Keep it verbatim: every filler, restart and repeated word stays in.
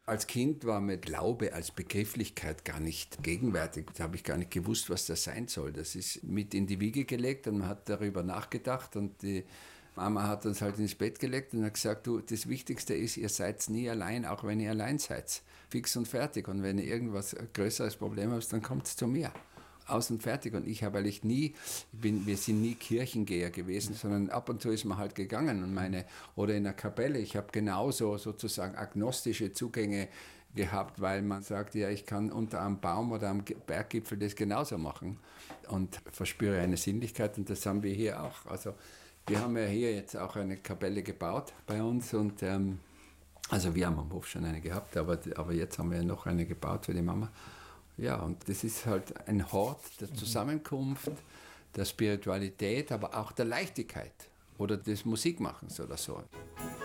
Als Kind war mir Glaube als Begrifflichkeit gar nicht gegenwärtig. Da habe ich gar nicht gewusst, was das sein soll. Das ist mit in die Wiege gelegt und man hat darüber nachgedacht und die Mama hat uns halt ins Bett gelegt und hat gesagt, du, das Wichtigste ist, ihr seid nie allein, auch wenn ihr allein seid. Fix und fertig. Und wenn ihr irgendwas ein größeres Problem habt, dann kommt es zu mir. Aus und fertig. Und ich habe eigentlich nie, ich bin, wir sind nie Kirchengeher gewesen, sondern ab und zu ist man halt gegangen und meine, oder in der Kapelle. Ich habe genauso sozusagen agnostische Zugänge gehabt, weil man sagt, ja, ich kann unter einem Baum oder am Berggipfel das genauso machen und verspüre eine Sinnlichkeit und das haben wir hier auch. Also wir haben ja hier jetzt auch eine Kapelle gebaut bei uns und ähm, also wir haben am Hof schon eine gehabt, aber, aber jetzt haben wir noch eine gebaut für die Mama. Ja, und das ist halt ein Hort der Zusammenkunft, der Spiritualität, aber auch der Leichtigkeit oder des Musikmachens oder so.